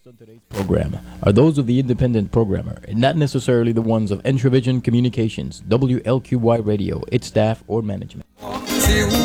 on today's program are those of the independent programmer and not necessarily the ones of Entravision Communications, WLQY Radio, its staff, or management.